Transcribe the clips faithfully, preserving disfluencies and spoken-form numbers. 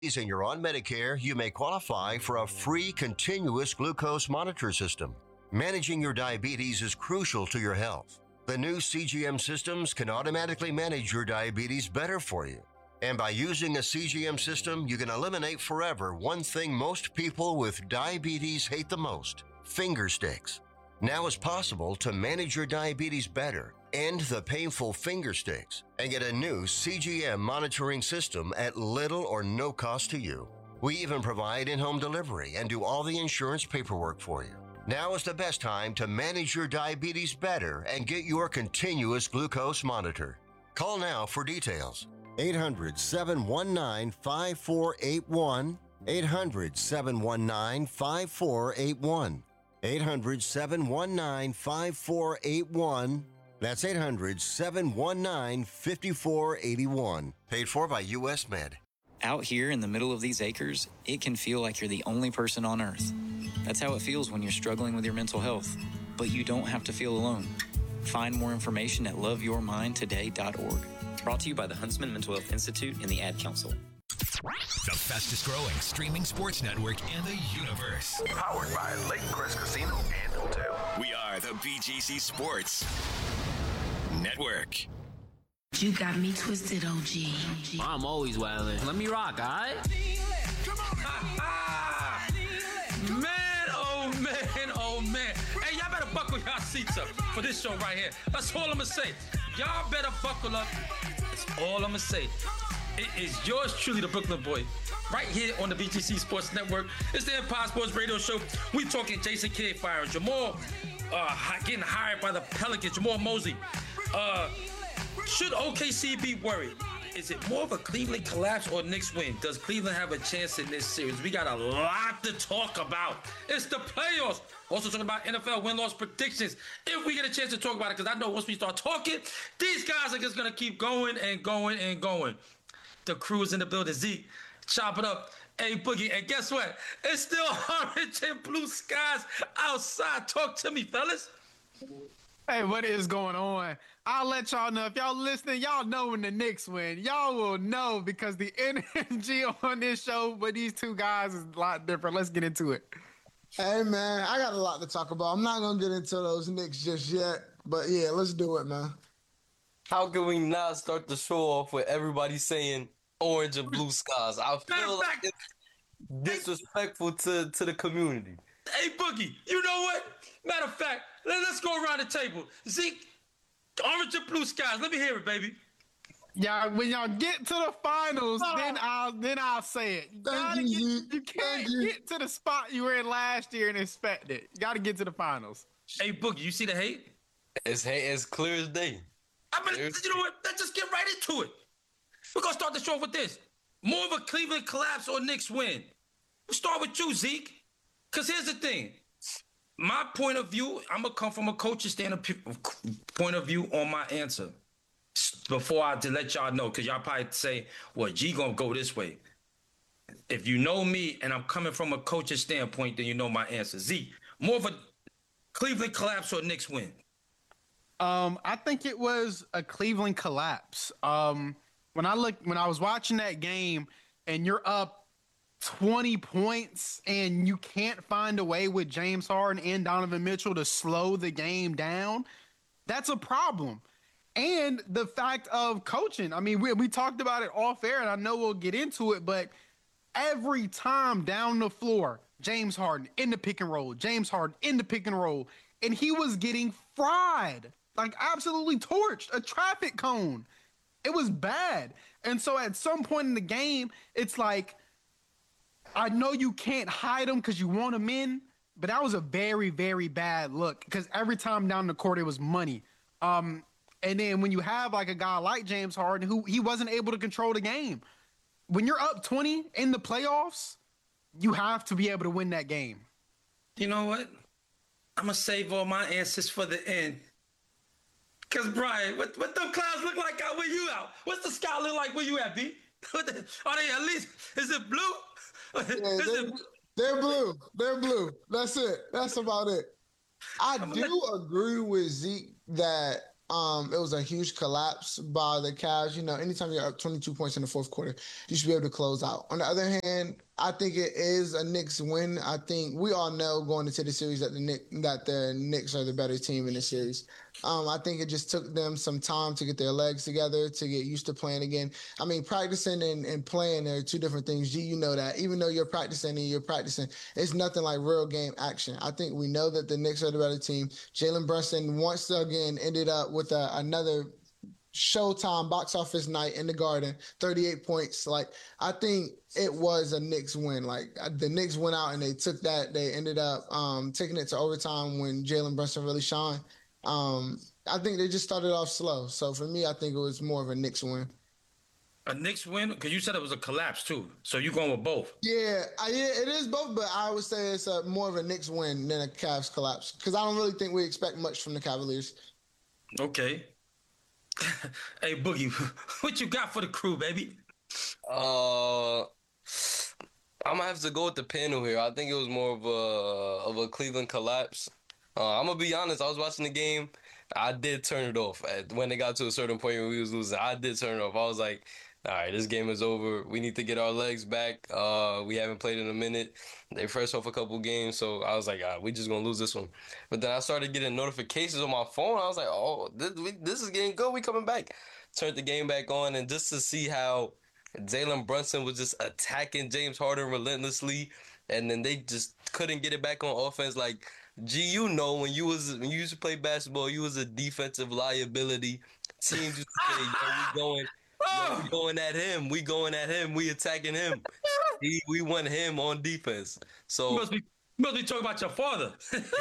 and you're on Medicare, you may qualify for a free continuous glucose monitor system. Managing your diabetes is crucial to your health. The new C G M systems can automatically manage your diabetes better for you. And by using a C G M system, you can eliminate forever one thing most people with diabetes hate the most: finger sticks. Now it's possible to manage your diabetes better, end the painful finger sticks, and get a new C G M monitoring system at little or no cost to you. We even provide in-home delivery and do all the insurance paperwork for you. Now is the best time to manage your diabetes better and get your continuous glucose monitor. Call now for details. eight hundred, seven one nine, five four eight one. eight hundred, seven one nine, five four eight one. eight hundred, seven one nine, five four eight one. That's eight hundred, seven one nine, five four eight one. Paid for by U S Med. Out here in the middle of these acres, it can feel like you're the only person on Earth. That's how it feels when you're struggling with your mental health. But you don't have to feel alone. Find more information at love your mind today dot org. Brought to you by the Huntsman Mental Health Institute and the Ad Council. The fastest growing streaming sports network in the universe. Powered by Lake Crest Casino and Hotel. We are the B G C Sports Network. You got me twisted, O G. I'm always wildin'. Let me rock, all right? Man, oh man, oh man. Hey, y'all better buckle y'all seats up for this show right here. That's all I'm gonna say. Y'all better buckle up. That's all I'm gonna say. It is yours truly, the Brooklyn Boy, right here on the B G C Sports Network. It's the Empire Sports Radio Show. We talking Jason Kidd firing Jamal, uh, getting hired by the Pelicans. Jamal Mosley. Uh, should O K C be worried? Is it more of a Cleveland collapse or Knicks win? Does Cleveland have a chance in this series? We got a lot to talk about. It's the playoffs. Also talking about N F L win-loss predictions. If we get a chance to talk about it, because I know once we start talking, these guys are just going to keep going and going and going. The crew's in the building. Zeke, chop it up. Hey, Boogie. And guess what? It's still orange and blue skies outside. Talk to me, fellas. Hey, what is going on? I'll let y'all know. If y'all listening, y'all know when the Knicks win. Y'all will know because the energy on this show with these two guys is a lot different. Let's get into it. Hey, man, I got a lot to talk about. I'm not going to get into those Knicks just yet. But, yeah, let's do it, man. How can we not start the show off with everybody saying orange and blue skies? I feel like it's disrespectful to, to the community. Hey, Boogie, you know what? Matter of fact, let's go around the table. Zeke, orange and blue skies. Let me hear it, baby. Yeah, when y'all get to the finals, oh. then I'll then I'll say it. You, gotta you, get, you can't you. get to the spot you were in last year and expect it. You got to get to the finals. Hey, Boogie, you see the hate? It's hate as clear as day. I mean, you know what? Let's just get right into it. We're gonna start the show with this: more of a Cleveland collapse or Knicks win. We'll start with you, Zeke. Because here's the thing. My point of view, I'm going to come from a coach's standpoint point of view on my answer before I to let y'all know, because y'all probably say, well, G going to go this way. If you know me and I'm coming from a coach's standpoint, then you know my answer. Z, more of a Cleveland collapse or Knicks win? Um, I think it was a Cleveland collapse. Um, when I look, when I was watching that game and you're up twenty points and you can't find a way with James Harden and Donovan Mitchell to slow the game down, that's a problem. And the fact of coaching, I mean, we, we talked about it off air, and I know we'll get into it, but every time down the floor, James Harden in the pick and roll, James Harden in the pick and roll, and he was getting fried, like absolutely torched, a traffic cone. It was bad. And so at some point in the game, it's like, I know you can't hide them because you want them in, but that was a very, very bad look because every time down the court, it was money. Um, and then when you have like a guy like James Harden, who he wasn't able to control the game. When you're up twenty in the playoffs, you have to be able to win that game. You know what? I'm going to save all my answers for the end. Because, Brian, what, what them clouds look like out where you out? What's the sky look like where you at, B? Are they at least, is it blue? Yeah, they're, they're blue. They're blue. That's it. That's about it. I do agree with Zeke that Um, it was a huge collapse by the Cavs. You know, anytime you're up twenty-two points in the fourth quarter, you should be able to close out. On the other hand, I think it is a Knicks win. I think we all know going into the series that the Knicks, that the Knicks are the better team in the series. Um, I think it just took them some time to get their legs together, to get used to playing again. I mean, practicing and, and playing are two different things. G, you know that. Even though you're practicing and you're practicing, it's nothing like real game action. I think we know that the Knicks are the better team. Jalen Brunson once again ended up with a, another Showtime box office night in the Garden, thirty-eight points. Like, I think it was a Knicks win. Like, the Knicks went out and they took that. They ended up um, taking it to overtime when Jalen Brunson really shined. Um, I think they just started off slow. So for me, I think it was more of a Knicks win. A Knicks win? Because you said it was a collapse too. So you're going with both. Yeah, I, yeah, it is both, but I would say it's a, more of a Knicks win than a Cavs collapse. Because I don't really think we expect much from the Cavaliers. Okay. Hey, Boogie, what you got for the crew, baby? Uh, I'm gonna have to go with the panel here. I think it was more of a of a Cleveland collapse. Uh, I'm gonna be honest. I was watching the game. I did turn it off when it got to a certain point when we was losing. I did turn it off. I was like, all right, this game is over. We need to get our legs back. Uh, we haven't played in a minute. They fresh off a couple games, so I was like, ah, we just gonna lose this one. But then I started getting notifications on my phone. I was like, oh, this, we, this is getting good. We coming back. Turned the game back on, and just to see how Jalen Brunson was just attacking James Harden relentlessly, and then they just couldn't get it back on offense. Like, G, you know, when you was when you used to play basketball, you was a defensive liability. Teams used to say, yo, we going. Yo, we going at him. We going at him. We attacking him. He, we want him on defense. So you must be, you must be talking about your father.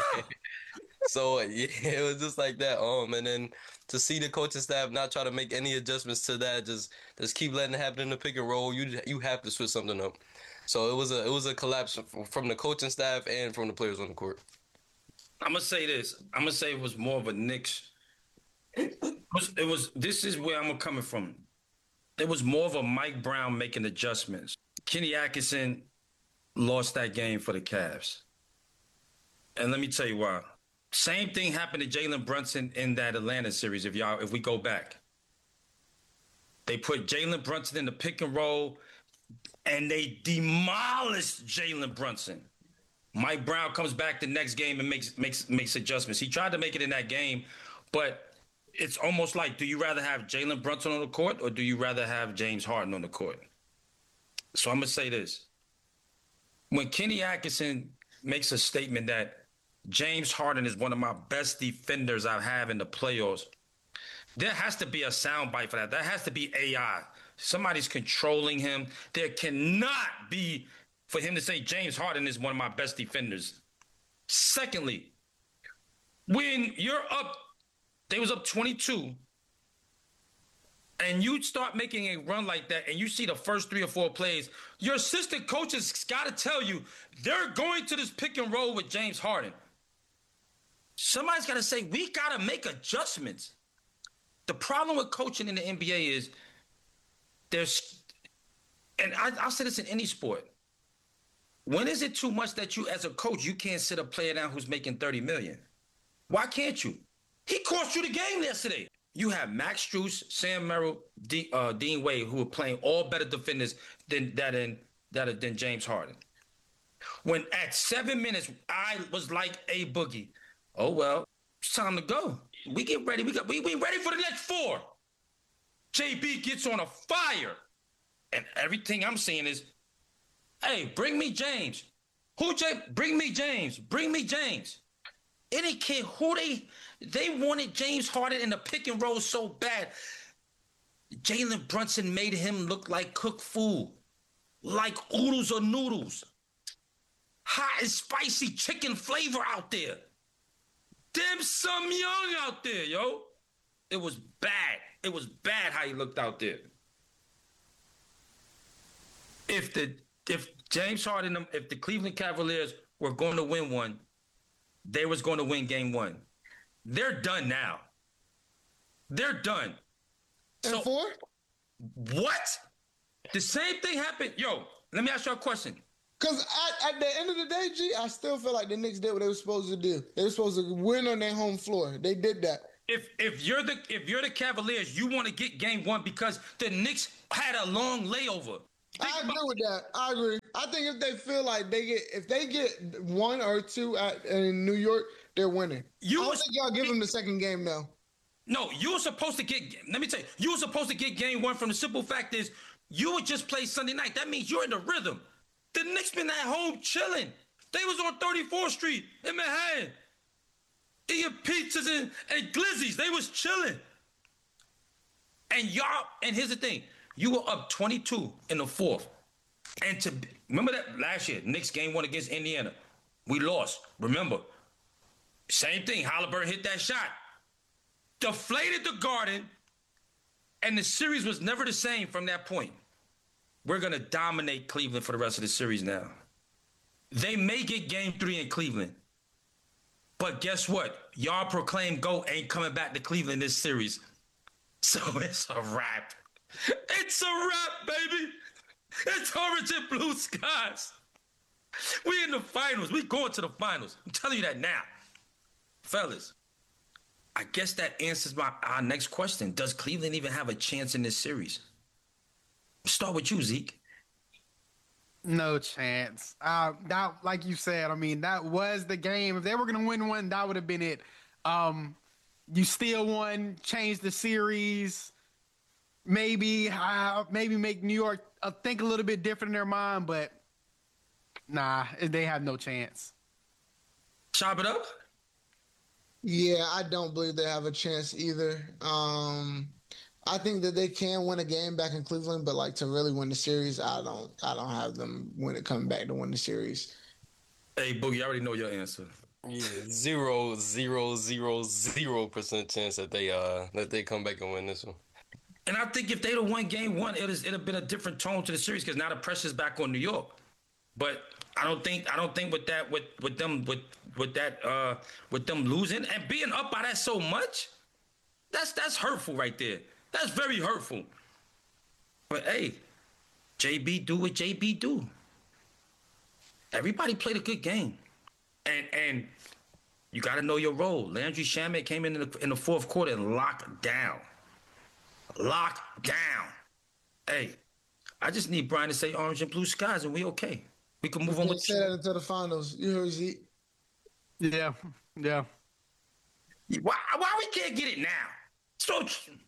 So yeah, it was just like that. Um, and then to see the coaching staff not try to make any adjustments to that, just just keep letting it happen in the pick and roll. You you have to switch something up. So it was a it was a collapse from the coaching staff and from the players on the court. I'm gonna say this. I'm gonna say it was more of a Knicks. It was, it was. This is where I'm coming from. It was more of a Mike Brown making adjustments. Kenny Atkinson lost that game for the Cavs. And let me tell you why. Same thing happened to Jalen Brunson in that Atlanta series, if y'all, if we go back. They put Jalen Brunson in the pick and roll, and they demolished Jalen Brunson. Mike Brown comes back the next game and makes makes makes adjustments. He tried to make it in that game, but it's almost like, do you rather have Jalen Brunson on the court or do you rather have James Harden on the court? So I'm going to say this. When Kenny Atkinson makes a statement that James Harden is one of my best defenders I have in the playoffs, there has to be a soundbite for that. That has to be A I. Somebody's controlling him. There cannot be for him to say James Harden is one of my best defenders. Secondly, when you're up, they was up twenty-two, and you start making a run like that, and you see the first three or four plays, your assistant coaches got to tell you they're going to this pick and roll with James Harden. Somebody's got to say, we got to make adjustments. The problem with coaching in the N B A is there's, and I, I'll say this in any sport, when is it too much that you, as a coach, you can't sit a player down who's making thirty million dollars? Why can't you? He cost you the game yesterday. You have Max Strus, Sam Merrill, D, uh, Dean Wade, who are playing all better defenders than that in that than James Harden. When at seven minutes, I was like a boogie. Oh well, it's time to go. We get ready. We got we we ready for the next four. J B gets on a fire, and everything I'm seeing is, hey, bring me James. Who J? Bring me James. Bring me James. Any kid who they they wanted James Harden in the pick and roll so bad. Jalen Brunson made him look like cooked food, like oodles or noodles. Hot and spicy chicken flavor out there. Dim Sum Young out there, yo. It was bad. It was bad how he looked out there. If the if James Harden, if the Cleveland Cavaliers were going to win one, they was going to win game one. They're done now. They're done. And so, four? What? The same thing happened. Yo, let me ask you a question. Because at, at the end of the day, G, I still feel like the Knicks did what they were supposed to do. They were supposed to win on their home floor. They did that. if if you're the if you're the Cavaliers, you want to get game one because the Knicks had a long layover. Think I agree about- with that. I agree. I think if they feel like they get if they get one or two at in New York, they're winning. You I don't was- think y'all give them the second game though. No, you were supposed to get. Let me tell you, you were supposed to get game one from the simple fact is you would just play Sunday night. That means you're in the rhythm. The Knicks been at home chilling. They was on thirty-fourth Street in Manhattan, eating pizzas and, and glizzies. They was chilling. And y'all, and here's the thing, you were up twenty-two in the fourth. And to remember that last year, Knicks game one against Indiana. We lost. Remember, same thing. Halliburton hit that shot. Deflated the Garden, and the series was never the same from that point. We're going to dominate Cleveland for the rest of the series now. They may get game three in Cleveland, but guess what? Y'all proclaim GOAT ain't coming back to Cleveland this series. So it's a wrap. It's a wrap, baby. It's orange and blue skies. We in the finals. We going to the finals. I'm telling you that now. Fellas, I guess that answers my our next question. Does Cleveland even have a chance in this series? Start with you, Zeke. No chance. Uh, that, like you said, I mean, that was the game. If they were going to win one, that would have been it. Um, you still won, change the series, maybe, uh, maybe make New York uh, think a little bit different in their mind, but nah, they have no chance. Chop it up. Yeah, I don't believe they have a chance either. Um, I think that they can win a game back in Cleveland, but like to really win the series, I don't. I don't have them when it comes back to win the series. Hey, Boogie, I already know your answer. Yeah, zero, zero, zero, zero percent chance that they uh that they come back and win this one. And I think if they'd have won game one, it would have been a different tone to the series because now the pressure's back on New York. But I don't think I don't think with that with with them with with that uh with them losing and being up by that so much, that's that's hurtful right there. That's very hurtful. But hey, J B do what J B do. Everybody played a good game. And and you got to know your role. Landry Shamet came in in the, in the fourth quarter and locked down. Locked down. Hey, I just need Brian to say orange and blue skies and we okay. We can move on with say that until the finals. You heard Zeke? Yeah, yeah. Why, why we can't get it now? So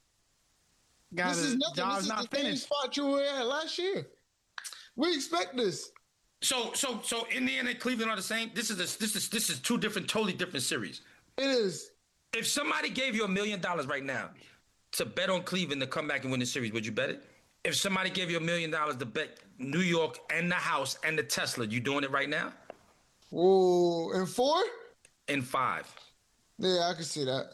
Got this is nothing. Job's This is not the same finished. spot you were at last year. We expect this. So so so Indiana and Cleveland are the same. This is a, this is this is two different, totally different series. It is. If somebody gave you a million dollars right now to bet on Cleveland to come back and win the series, would you bet it? If somebody gave you a million dollars to bet New York and the house and the Tesla, you doing it right now? Whoa, in four? In five. Yeah, I can see that.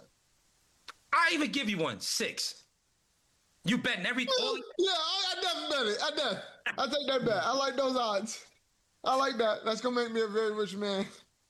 I even give you one, six. You betting every all, Yeah, I, I definitely bet it. I def. I take that bet. I like those odds. I like that. That's gonna make me a very rich man.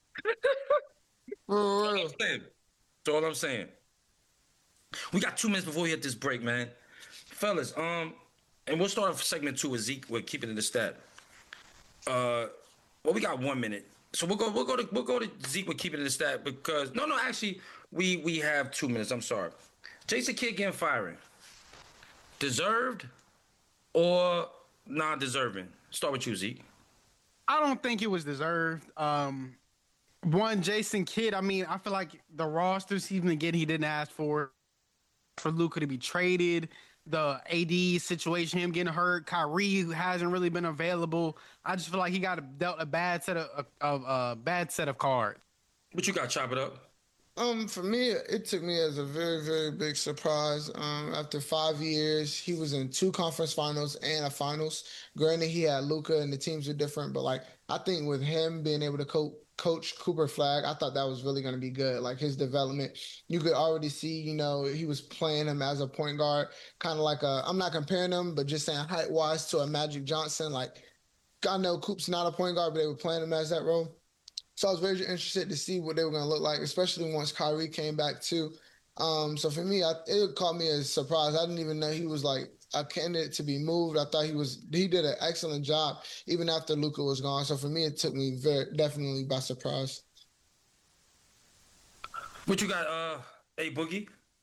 For real. That's all I'm saying. We got two minutes before we hit this break, man. Fellas, um, and we'll start off segment two with Zeke. We're keeping it a stat. Uh, well, we got one minute, so we'll go. We'll go to. We'll go to Zeke with keeping it a stat because no, no, actually, we we have two minutes. I'm sorry. Jason Kidd getting fired. Deserved or non-deserving? Start with you, Zeke. I don't think it was deserved. Um, one, Jason Kidd, I mean, I feel like the rosters even again he didn't ask for, for Luka to be traded, the A D situation, him getting hurt, Kyrie who hasn't really been available. I just feel like he got a, dealt a bad set of a uh, uh, bad set of cards. What you got? Chop it up. Um, for me, it took me as a very, very big surprise. Um, after five years, he was in two conference finals and a finals. Granted, he had Luka and the teams were different, but like I think with him being able to co- coach Cooper Flagg, I thought that was really going to be good. Like his development, you could already see, you know, he was playing him as a point guard, kind of like a. I'm not comparing him, but just saying height wise to a Magic Johnson. Like I know Coop's not a point guard, but they were playing him as that role. So I was very interested to see what they were going to look like, especially once Kyrie came back too. Um, so for me, I, it caught me as a surprise. I didn't even know he was like a candidate to be moved. I thought he was. He did an excellent job even after Luka was gone. So for me, it took me very definitely by surprise. What you got? Uh, hey Boogie.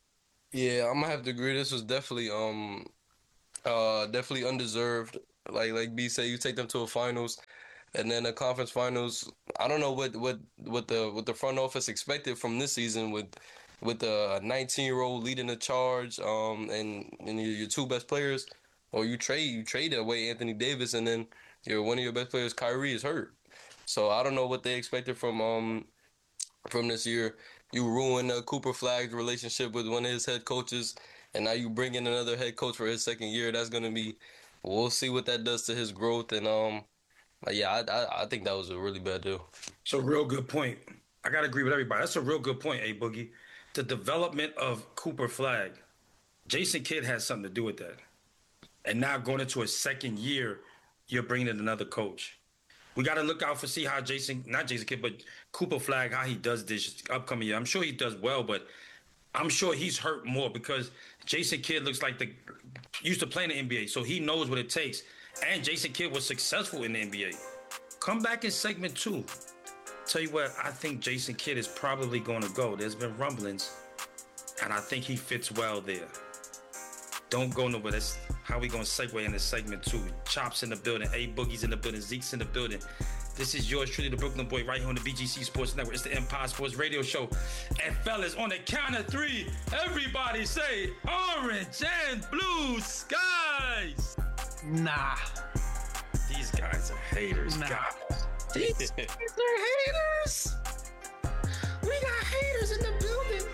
Yeah, I'm gonna have to agree. This was definitely um uh definitely undeserved. Like like B said, you take them to a finals, and then the conference finals. I don't know what what what the what the front office expected from this season with with a nineteen year old leading the charge, um, and and your, your two best players, or you trade you trade away Anthony Davis, and then your one of your best players, Kyrie, is hurt. So I don't know what they expected from um from this year. You ruin uh, Cooper Flagg's relationship with one of his head coaches, and now you bring in another head coach for his second year. That's gonna be, we'll see what that does to his growth. And um, yeah, I I, I think that was a really bad deal. It's a real good point. I gotta agree with everybody. That's a real good point, A Boogie. The development of Cooper Flagg, Jason Kidd has something to do with that. And now going into a second year, you're bringing in another coach. We got to look out for see how Jason, not Jason Kidd, but Cooper Flagg, how he does this upcoming year. I'm sure he does well, but I'm sure he's hurt more because Jason Kidd looks like the used to play in the N B A, so he knows what it takes. And Jason Kidd was successful in the N B A. Come back in segment two. Tell you what, I think Jason Kidd is probably going to go. There's been rumblings, and I think he fits well there. Don't go nowhere. That's how we going to segue into segment two. Chops in the building. A Boogie's in the building. Zeke's in the building. This is yours truly, the Brooklyn Boy, right here on the B G C Sports Network. It's the Empire Sports Radio Show. And fellas, on the count of three, everybody say orange and blue skies. Nah. These guys are haters. Nah. God. These guys are haters. We got haters in the building.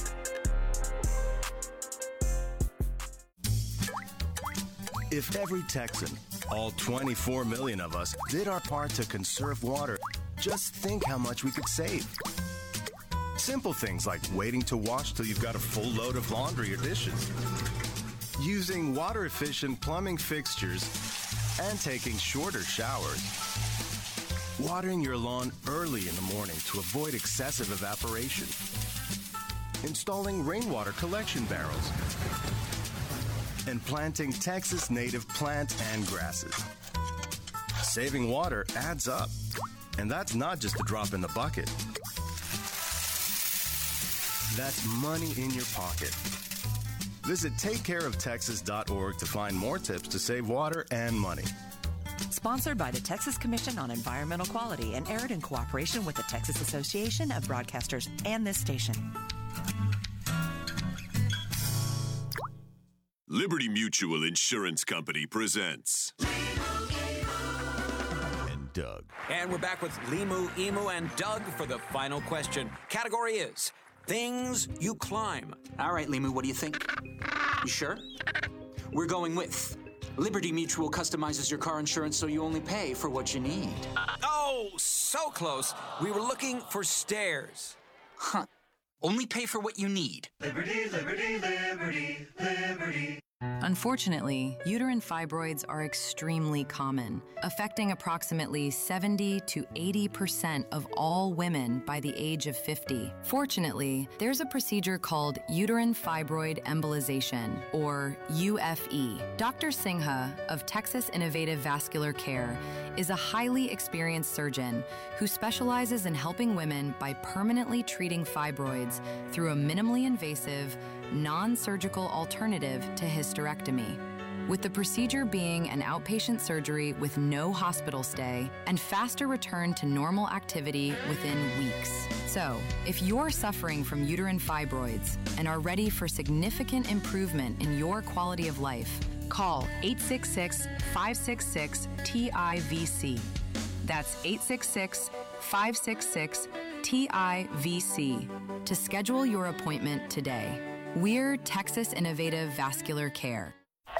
If every Texan, all twenty-four million of us, did our part to conserve water, just think how much we could save. Simple things like waiting to wash till you've got a full load of laundry or dishes, using water-efficient plumbing fixtures, and taking shorter showers. Watering your lawn early in the morning to avoid excessive evaporation. Installing rainwater collection barrels. And planting Texas native plant and grasses. Saving water adds up. And that's not just a drop in the bucket. That's money in your pocket. Visit take care of texas dot org to find more tips to save water and money. Sponsored by the Texas Commission on Environmental Quality and aired in cooperation with the Texas Association of Broadcasters and this station. Liberty Mutual Insurance Company presents and Doug. And we're back with Limu, Emu, and Doug for the final question. Category is things you climb. All right, Limu, what do you think? You sure? We're going with Liberty Mutual customizes your car insurance so you only pay for what you need. Oh, so close. We were looking for stairs. Huh. Only pay for what you need. Liberty, liberty, liberty, liberty. Unfortunately, uterine fibroids are extremely common, affecting approximately seventy to eighty percent of all women by the age of fifty. Fortunately, there's a procedure called uterine fibroid embolization, or U F E. Doctor Singha of Texas Innovative Vascular Care is a highly experienced surgeon who specializes in helping women by permanently treating fibroids through a minimally invasive, non-surgical alternative to hysterectomy. With the procedure being an outpatient surgery with no hospital stay and faster return to normal activity within weeks. So, if you're suffering from uterine fibroids and are ready for significant improvement in your quality of life, call eight six six, five six six, T I V C. That's eight six six, five six six, T I V C to schedule your appointment today. We're Texas Innovative Vascular Care.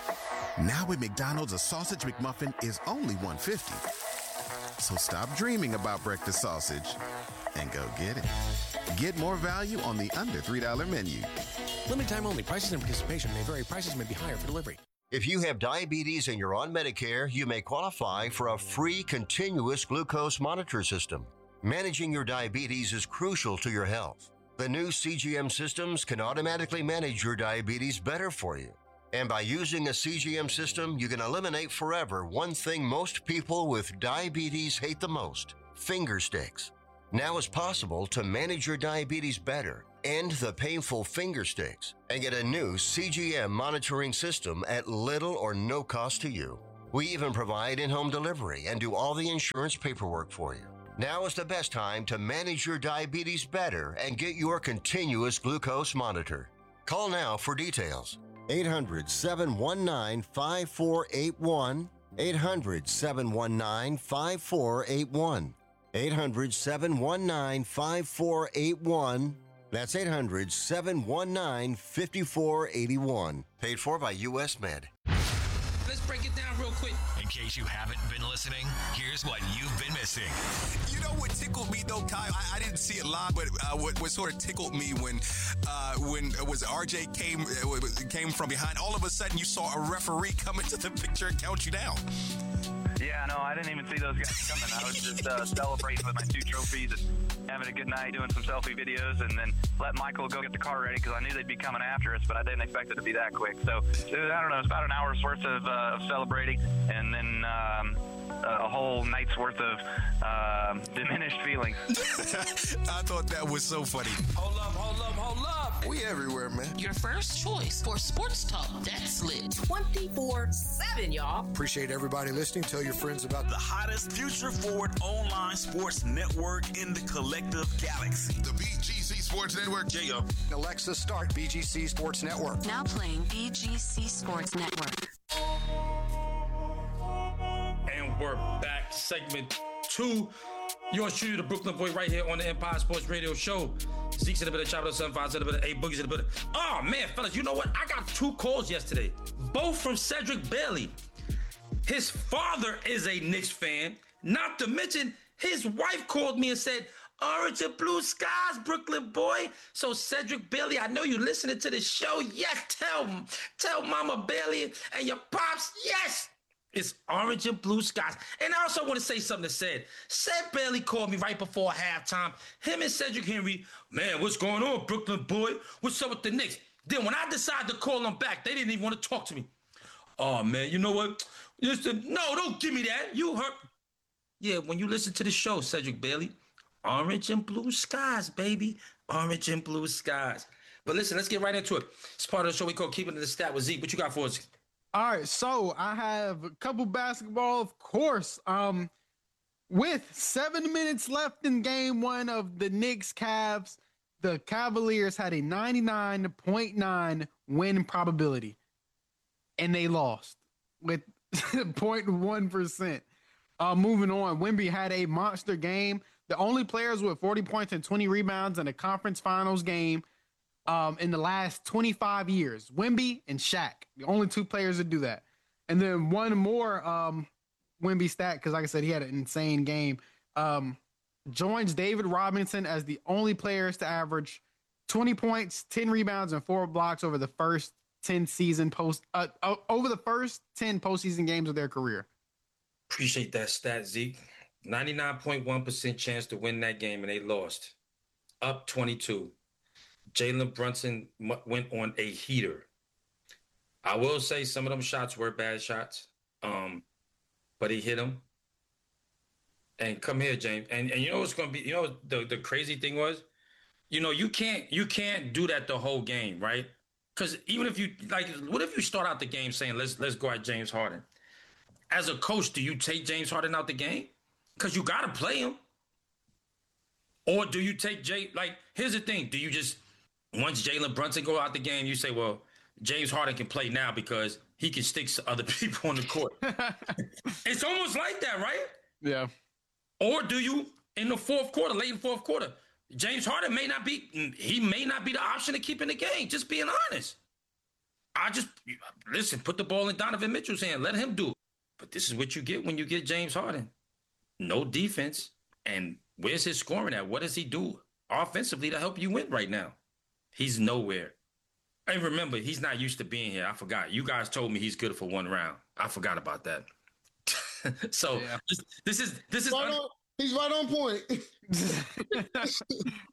Now at McDonald's, a sausage McMuffin is only one fifty. So stop dreaming about breakfast sausage and go get it. Get more value on the under three dollar menu. Limited time only. Prices and participation may vary. Prices may be higher for delivery. If you have diabetes and you're on Medicare, you may qualify for a free continuous glucose monitor system. Managing your diabetes is crucial to your health. The new C G M systems can automatically manage your diabetes better for you. And by using a C G M system, you can eliminate forever one thing most people with diabetes hate the most: finger sticks. Now it's possible to manage your diabetes better End the painful finger sticks and get a new C G M monitoring system at little or no cost to you. We even provide in-home delivery and do all the insurance paperwork for you. Now is the best time to manage your diabetes better and get your continuous glucose monitor. Call now for details. eight hundred, seven one nine, five four eight one. eight hundred, seven one nine, five four eight one. eight hundred, seven one nine, five four eight one. That's eight hundred, seven one nine, five four eight one. Paid for by U S Med. Let's break it down real quick. In case you haven't been listening, here's what you've been missing. You know what tickled me though, Kyle? I, I didn't see it live, but uh, what, what sort of tickled me when uh, when it was R J came uh, came from behind. All of a sudden, you saw a referee come into the picture and count you down. Yeah, no, I didn't even see those guys coming. I was just uh, celebrating with my two trophies and having a good night, doing some selfie videos, and then let Michael go get the car ready because I knew they'd be coming after us, but I didn't expect it to be that quick. So, I don't know, it's about an hour's worth of, uh, of celebrating, and then um, a whole night's worth of uh, diminished feelings. I thought that was so funny. Hold up, hold up, hold up. We everywhere, man. Your first choice for sports talk that's lit twenty-four seven, y'all. Appreciate everybody listening. Tell your friends about the hottest future-forward online sports network in the collective galaxy. The B G C Sports Network. Yeah. Alexa, start B G C Sports Network. Now playing B G C Sports Network. And we're back, segment two. Yours truly, the Brooklyn Boy, right here on the Empire Sports Radio Show. Zeke's in the bit of Chopper seven five, in the bit of A Boogie's in the bit of. Oh, man, fellas, you know what? I got two calls yesterday, both from Cedric Bailey. His father is a Knicks fan, not to mention his wife called me and said, orange and blue skies, Brooklyn Boy. So, Cedric Bailey, I know you're listening to the show. Yes, tell, tell Mama Bailey and your pops, yes. It's orange and blue skies. And I also want to say something to Ced. Ced Bailey called me right before halftime. Him and Cedric Henry, man, what's going on, Brooklyn Boy? What's up with the Knicks? Then when I decided to call them back, they didn't even want to talk to me. Oh, man, you know what? Listen, no, don't give me that. You hurt. Yeah, when you listen to the show, Cedric Bailey, orange and blue skies, baby. Orange and blue skies. But listen, let's get right into it. It's part of the show we call Keeping It the Stat with Zeke. What you got for us? All right, so I have a couple basketball, of course. Um, with seven minutes left in game one of the Knicks Cavs, the Cavaliers had a ninety-nine point nine win probability, and they lost with zero point one percent. Uh, moving on, Wemby had a monster game. The only players with forty points and twenty rebounds in a conference finals game Um, in the last twenty-five years, Wemby and Shaq, the only two players that do that. And then one more um, Wemby stat, because like I said, he had an insane game, um, joins David Robinson as the only players to average twenty points, ten rebounds, and four blocks over the first ten season post uh, uh, over the first ten postseason games of their career. Appreciate that stat, Zeke. ninety-nine point one percent chance to win that game, and they lost. Up twenty-two. Jalen Brunson went on a heater. I will say some of them shots were bad shots, um, but he hit them. And come here, James. And and you know what's going to be? You know the the crazy thing was, you know you can't you can't do that the whole game, right? Because even if you like, what if you start out the game saying let's let's go at James Harden? As a coach, do you take James Harden out the game? Because you got to play him. Or do you take Jay? Like, here's the thing: do you just once Jalen Brunson go out the game, you say, well, James Harden can play now because he can stick to other people on the court. It's almost like that, right? Yeah. Or do you, in the fourth quarter, late in the fourth quarter, James Harden may not be, he may not be the option to keep in the game, just being honest. I just, listen, put the ball in Donovan Mitchell's hand. Let him do it. But this is what you get when you get James Harden. No defense. And where's his scoring at? What does he do offensively to help you win right now? He's nowhere. And remember, he's not used to being here. I forgot. You guys told me he's good for one round. I forgot about that. so yeah. this, this is this is right un- on, he's right on point. This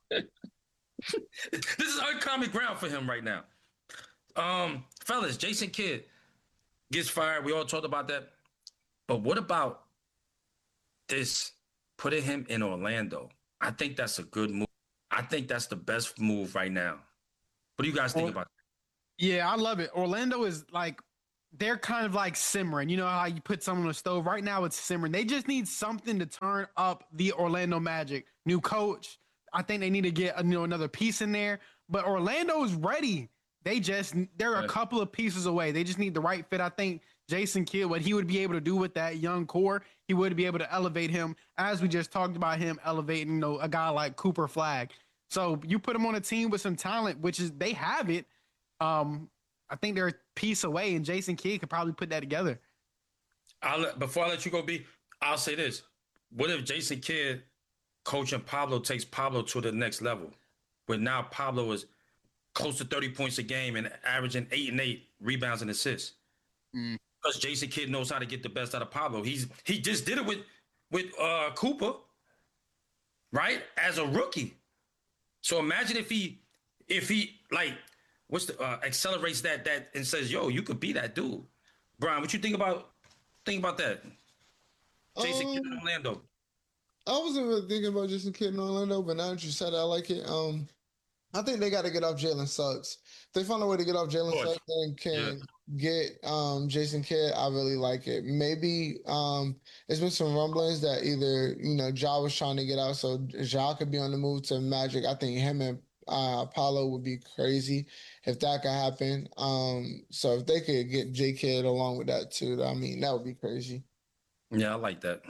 is uncommon ground for him right now. Um, fellas, Jason Kidd gets fired. We all talked about that. But what about this putting him in Orlando? I think that's a good move. I I think that's the best move right now. What do you guys think Or- about that? Yeah, I love it. Orlando is like, they're kind of like simmering. You know how you put something on the stove? Right now it's simmering. They just need something to turn up the Orlando Magic. New coach. I think they need to get, you know, another piece in there. But Orlando is ready. They just, they're a Right. couple of pieces away. They just need the right fit. I think Jason Kidd, what he would be able to do with that young core, he would be able to elevate him, as we just talked about him elevating, you know, a guy like Cooper Flag. So you put him on a team with some talent, which is, they have it. Um, I think they're a piece away, and Jason Kidd could probably put that together. I'll let, before I let you go, B, I'll say this. What if Jason Kidd coaching Pablo takes Pablo to the next level? Where now Pablo is close to thirty points a game and averaging eight and eight rebounds and assists. Because Jason Kidd knows how to get the best out of Pablo. He's he just did it with with uh, Cooper, right? As a rookie. So imagine if he if he like what's the uh, accelerates that that and says, "Yo, you could be that dude." Brian, what you think about think about that? Jason Um, Kidd in Orlando. I wasn't really thinking about Jason Kidd in Orlando, but now that you said it, I like it. Um, I think they got to get off Jalen Suggs. If they find a way to get off Jalen course. Suggs and can get um, Jason Kidd, I really like it. Maybe um, there's been some rumblings that either, you know, Ja was trying to get out, so Ja could be on the move to Magic. I think him and uh, Apollo would be crazy if that could happen. Um, so if they could get J Kidd along with that too, I mean, that would be crazy. Yeah, I like that.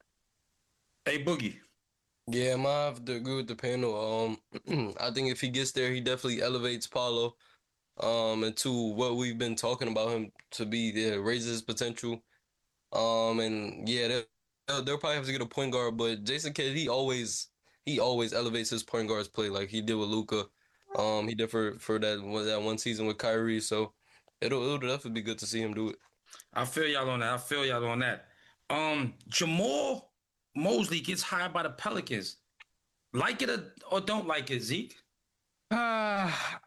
Hey, Boogie. Yeah, I might have to agree with the panel. Um, I think if he gets there, he definitely elevates Paulo um, into what we've been talking about him to be. Yeah, raises his potential. Um, and yeah, they'll, they'll they'll probably have to get a point guard, but Jason Kidd, he always he always elevates his point guard's play like he did with Luka. Um, he did for, for that that one season with Kyrie. So it'll it'll definitely be good to see him do it. I feel y'all on that. I feel y'all on that. Um, Jamal Mosley gets hired by the Pelicans. Like it or, or don't like it, Zeke? Uh,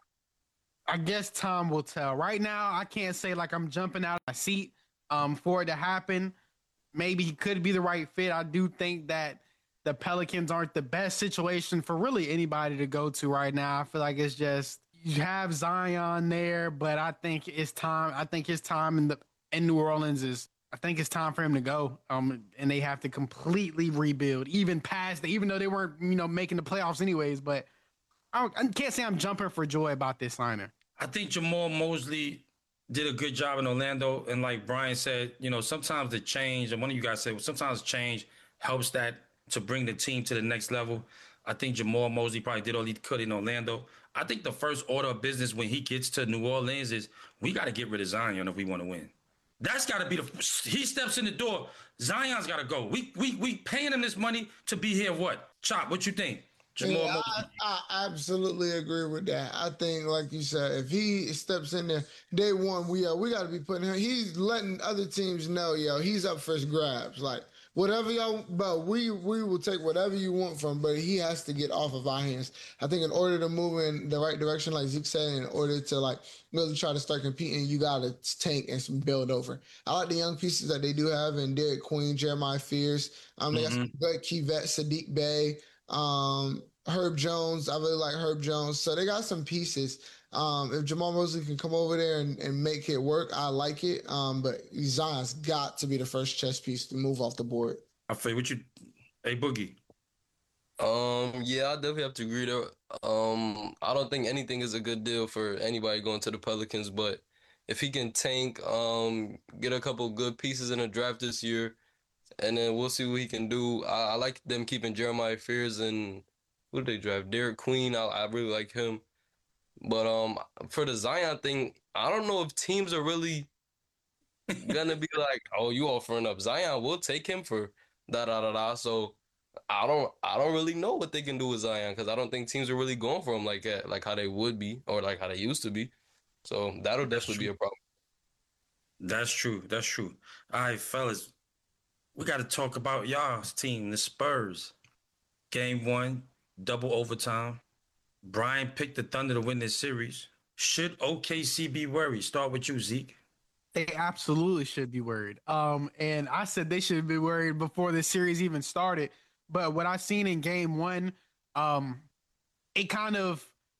I guess time will tell. Right now, I can't say like I'm jumping out of my seat um, for it to happen. Maybe he could be the right fit. I do think that the Pelicans aren't the best situation for really anybody to go to right now. I feel like it's just, you have Zion there, but I think it's time. I think his time in the in New Orleans is, I think it's time for him to go. Um, and they have to completely rebuild, even past the, even though they weren't, you know, making the playoffs anyways. But I, don't, I can't say I'm jumping for joy about this signing. I think Jamal Mosley did a good job in Orlando. And like Brian said, you know, sometimes the change, and one of you guys said, well, sometimes change helps that to bring the team to the next level. I think Jamal Mosley probably did all he could in Orlando. I think the first order of business when he gets to New Orleans is we got to get rid of Zion if we want to win. That's got to be the. He steps in the door. Zion's got to go. We we we paying him this money to be here. What? Chop? What you think? Jamal Yeah, Mosley. I, I absolutely agree with that. I think, like you said, if he steps in there day one, we uh, we got to be putting him. He's letting other teams know, yo, he's up for grabs. Like whatever y'all, but we we will take whatever you want from him, but he has to get off of our hands. I think in order to move in the right direction, like Zeke said, in order to like really try to start competing, you got to tank and build over. I like the young pieces that they do have in Derek Queen, Jeremiah Fears. Um, they got some good key vets, Sadiq Bey. Um, Herb Jones, I really like Herb Jones. So they got some pieces. Um, if Jamal Mosley can come over there and, and make it work, I like it. Um, but Zion's got to be the first chess piece to move off the board. I feel what you, hey Boogie. Um, yeah, I definitely have to agree there. Um, I don't think anything is a good deal for anybody going to the Pelicans, but if he can tank, um, get a couple good pieces in the draft this year, and then we'll see what he can do. I, I like them keeping Jeremiah Fears and who did they draft? Derek Queen. I, I really like him. But um, for the Zion thing, I don't know if teams are really gonna be like, "Oh, you offering up Zion? We'll take him for da da da da." So I don't, I don't really know what they can do with Zion because I don't think teams are really going for him like that, like how they would be or like how they used to be. So that'll definitely be a problem. That's true. That's true. All right, fellas, we got to talk about y'all's team, the Spurs. Game one, double overtime. Brian picked the Thunder to win this series. Should O K C be worried? Start with you, Zeke. They absolutely should be worried. Um, and I said they should be worried before this series even started. But what I seen in game one, um, it kind of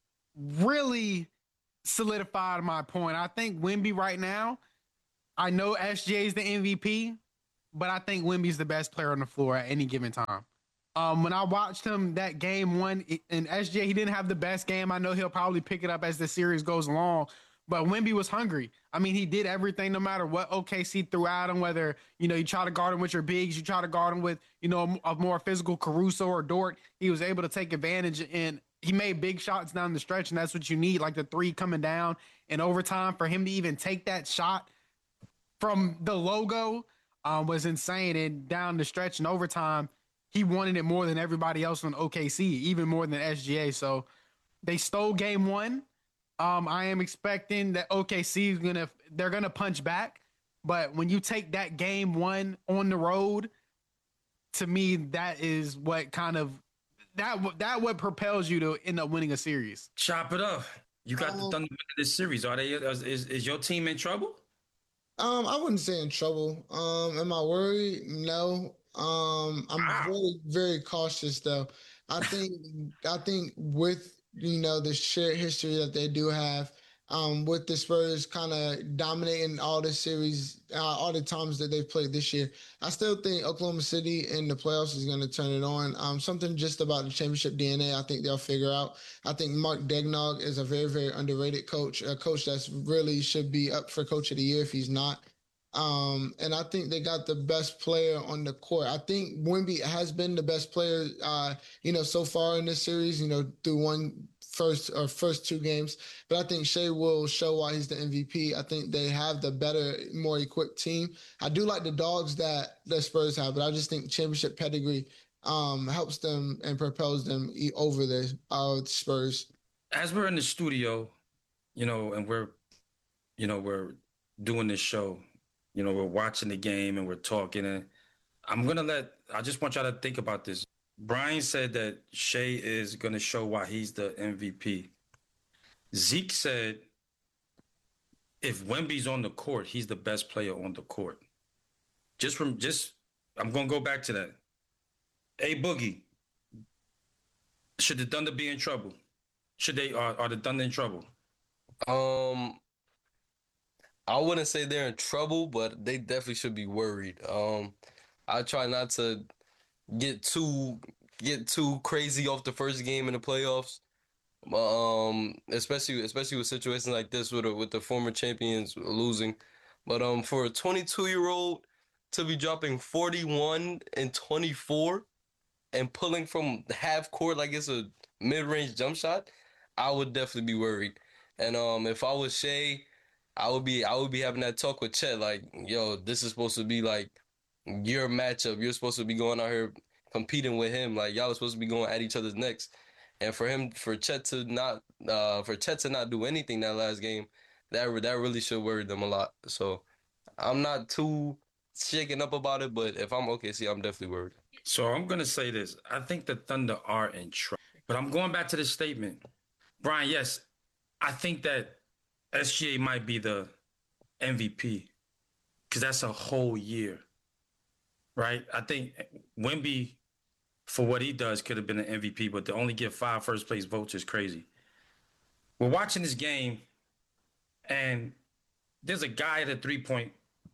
really solidified my point. I think Wemby right now, I know S G A is the M V P, but I think Wemby's the best player on the floor at any given time. Um, when I watched him that game one in S G A, he didn't have the best game. I know he'll probably pick it up as the series goes along, but Wemby was hungry. I mean, he did everything no matter what O K C threw at him, whether, you know, you try to guard him with your bigs, you try to guard him with, you know, a, a more physical Caruso or Dort. He was able to take advantage, and he made big shots down the stretch, and that's what you need, like the three coming down in overtime. For him to even take that shot from the logo um, was insane. And down the stretch in overtime, he wanted it more than everybody else on O K C, even more than S G A. So they stole game one. Um, I am expecting that O K C is gonna they're gonna punch back, but when you take that game one on the road, to me that is what kind of that that what propels you to end up winning a series. Chop it up. You got um, the Thunder winning this series. Are they? Is, is your team in trouble? Um, I wouldn't say in trouble. Um, am I worried? No. Um, I'm wow. very, very cautious though. I think, I think with, you know, the shared history that they do have, um, with the Spurs kind of dominating all the series, uh, all the times that they've played this year, I still think Oklahoma City in the playoffs is going to turn it on. Um, something just about the championship D N A, I think they'll figure out. I think Mark Daigneault is a very, very underrated coach, a coach that's really should be up for Coach of the Year if he's not. Um, and I think they got the best player on the court. I think Wemby has been the best player, uh, you know, so far in this series, you know, through one first or first two games. But I think Shea will show why he's the M V P. I think they have the better, more equipped team. I do like the dogs that the Spurs have, but I just think championship pedigree um, helps them and propels them over the uh, Spurs. As we're in the studio, you know, and we're, you know, we're doing this show, you know, we're watching the game and we're talking, and I'm going to let, I just want y'all to think about this. Brian said that Shea is going to show why he's the M V P. Zeke said if Wemby's on the court, he's the best player on the court. Just from, just, I'm going to go back to that. Hey, Boogie, should the Thunder be in trouble? Should they, are, are the Thunder in trouble? Um, I wouldn't say they're in trouble, but they definitely should be worried. Um, I try not to get too get too crazy off the first game in the playoffs, um, especially especially with situations like this with with the former champions losing. But um, for a twenty-two year old to be dropping forty-one and twenty-four and pulling from half court like it's a mid range jump shot, I would definitely be worried. And um, if I was Shea, I would be I would be having that talk with Chet, like, yo, this is supposed to be like your matchup. You're supposed to be going out here competing with him. Like, y'all are supposed to be going at each other's necks. And for him, for Chet to not, uh, for Chet to not do anything that last game, that that really should worry them a lot. So I'm not too shaken up about it, but if I'm O K C, I'm definitely worried. So I'm gonna say this: I think the Thunder are in trouble. But I'm going back to this statement, Brian. Yes, I think that S G A might be the M V P because that's a whole year, right? I think Wemby, for what he does, could have been an M V P, but to only give five first place votes is crazy. We're watching this game, and there's a guy at a three-point.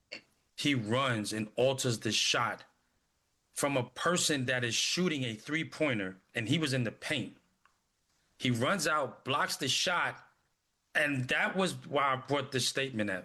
He runs and alters the shot from a person that is shooting a three-pointer, and he was in the paint. He runs out, blocks the shot, and that was why I brought this statement up.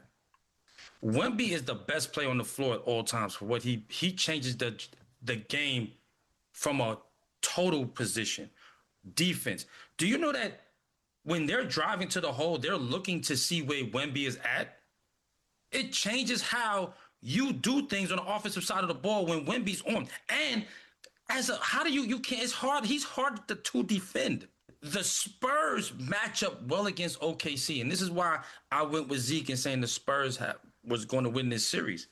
Wemby is the best player on the floor at all times for what he he changes the the game from a total position. Defense. Do you know that when they're driving to the hole, they're looking to see where Wemby is at? It changes how you do things on the offensive side of the ball when Wemby's on. And as a, how do you, you can't, it's hard, he's hard to, to defend. The Spurs match up well against O K C, and this is why I went with Zeke and saying the Spurs have, was going to win this series.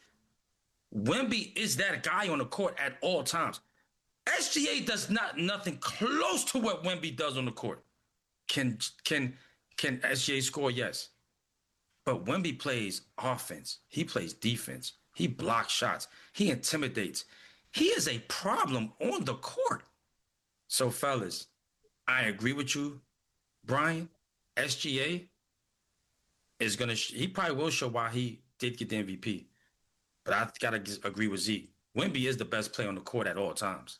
Wemby is that guy on the court at all times. S G A does not nothing close to what Wemby does on the court. Can can can S G A score? Yes, but Wemby plays offense. He plays defense. He blocks shots. He intimidates. He is a problem on the court. So, fellas, I agree with you, Brian. S G A is gonna. Sh- he probably will show why he did get the M V P. But I gotta g- agree with Zeke. Wemby is the best player on the court at all times.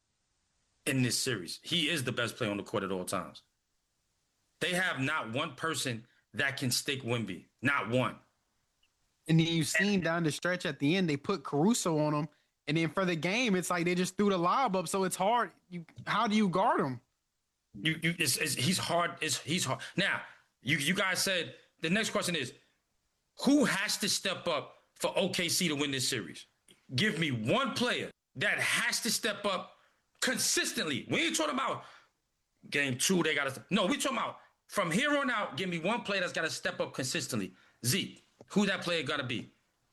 In this series, he is the best player on the court at all times. They have not one person that can stick Wemby. Not one. And then you've seen down the stretch at the end, they put Caruso on him. And then for the game, it's like they just threw the lob up, so it's hard. You, how do you guard him? You, you, it's, it's, he's hard. It's, he's hard. Now, you, you guys said the next question is, who has to step up for O K C to win this series? Give me one player that has to step up consistently. We ain't talking about game two. They got to. No, we talking about from here on out. Give me one player that's got to step up consistently. Zeke, who that player got to be?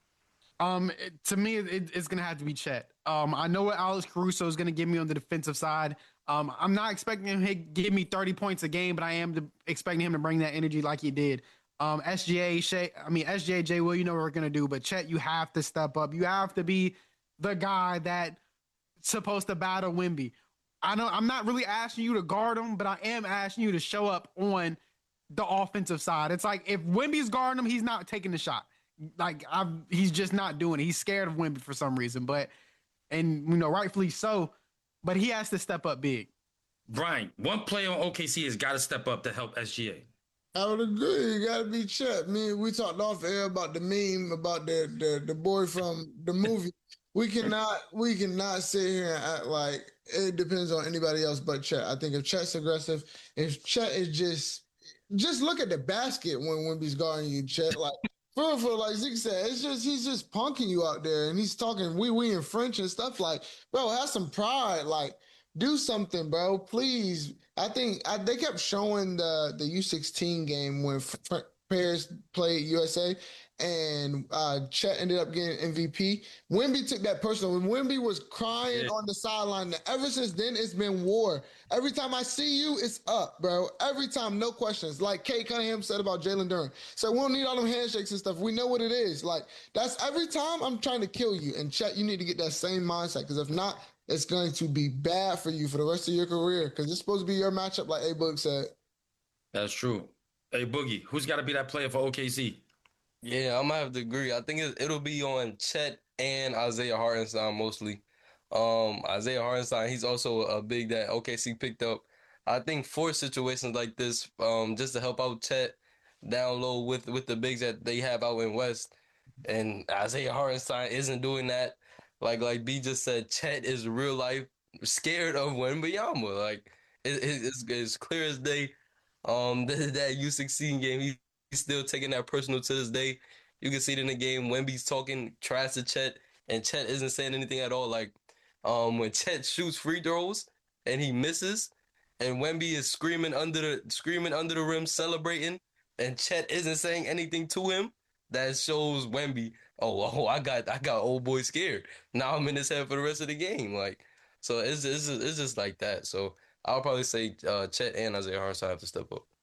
Um, it, to me, it, it's gonna have to be Chet. Um, I know what Alex Caruso is gonna give me on the defensive side. Um, I'm not expecting him to give me thirty points a game, but I am to, expecting him to bring that energy like he did. Um, S G A, Shea, I mean S G A, Jay Will, you know what we're gonna do, but Chet, you have to step up. You have to be the guy that's supposed to battle Wemby. I know I'm not really asking you to guard him, but I am asking you to show up on the offensive side. It's like if Wemby's guarding him, he's not taking the shot. Like I've, he's just not doing it. He's scared of Wemby for some reason, but and you know rightfully so. But he has to step up big. Brian, one player on O K C has got to step up to help S G A. I would agree. You gotta be Chet. Me, we talked off air about the meme about the the, the boy from the movie. We cannot we cannot sit here and act like it depends on anybody else but Chet. I think if Chet's aggressive, if Chet is just just look at the basket when Wemby's guarding you, Chet. Like for for like Zeke said, it's just he's just punking you out there and he's talking wee wee in French and stuff. Like, bro, have some pride. Like, do something, bro. Please. I think I, they kept showing the the U sixteen game when F- Paris played U S A and uh, Chet ended up getting M V P. Wemby took that personal. When Wemby was crying yeah. on the sideline, ever since then, it's been war. Every time I see you, it's up, bro. Every time, no questions. Like Kate Cunningham said about Jalen Duren. So we don't need all them handshakes and stuff. We know what it is. Like, that's every time I'm trying to kill you. And Chet, you need to get that same mindset because if not, it's going to be bad for you for the rest of your career because it's supposed to be your matchup, like A Boog said. That's true. Hey, Boogie, who's got to be that player for O K C? Yeah, I'm going to have to agree. I think it, it'll be on Chet and Isaiah Hartenstein mostly. Um, Isaiah Hartenstein, he's also a big that O K C picked up. I think for situations like this, um, just to help out Chet down low with, with the bigs that they have out in West, and Isaiah Hartenstein isn't doing that. Like like B just said, Chet is real life scared of Wembanyama. Like it, it, it's, it's clear as day. Um, that, that U sixteen game, he, he's still taking that personal to this day. You can see it in the game. Wemby's talking trash to Chet, and Chet isn't saying anything at all. Like um, when Chet shoots free throws and he misses, and Wemby is screaming under the screaming under the rim, celebrating, and Chet isn't saying anything to him. That shows Wemby, oh, oh, I got, I got old boy scared. Now I'm in his head for the rest of the game. Like, so it's, it's, it's just like that. So I'll probably say uh, Chet and Isaiah Hartenstein have to step up.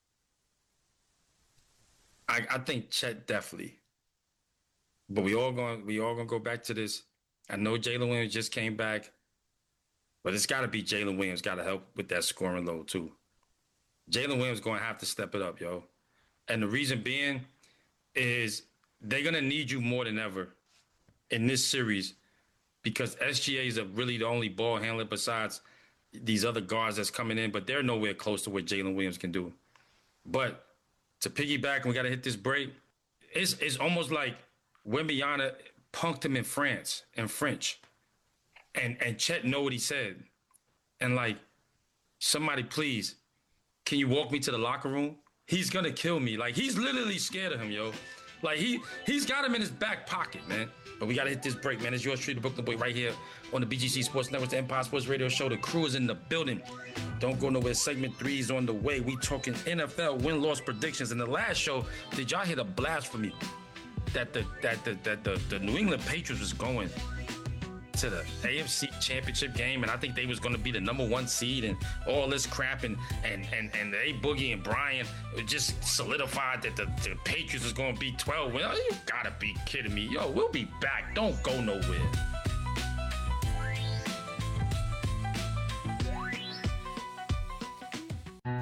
I, I think Chet definitely. But we all going, we all gonna go back to this. I know Jalen Williams just came back, but it's got to be Jalen Williams got to help with that scoring load too. Jalen Williams going to have to step it up, yo. And the reason being is they're going to need you more than ever in this series because S G A is a really the only ball handler besides these other guards that's coming in, but they're nowhere close to what Jalen Williams can do. But to piggyback, and we got to hit this break, it's, it's almost like Wembanyama punked him in France, in French. And, and Chet know what he said. And like, somebody please, can you walk me to the locker room? He's going to kill me. Like, he's literally scared of him, yo. Like, he, he's got him in his back pocket, man. But we got to hit this break, man. It's yours truly, the Brooklyn Boy, right here on the B G C Sports Network, the Empire Sports Radio Show. The crew is in the building. Don't go nowhere. Segment three is on the way. We talking N F L win-loss predictions. In the last show, did y'all hear the blasphemy that the, that the, that the, the New England Patriots was going to the A F C Championship game, and I think they was going to be the number one seed and all this crap, and and and and A Boogie and Brian just solidified that the, the Patriots was going to be twelve. Well, you gotta be kidding me, yo. We'll be back. Don't go nowhere.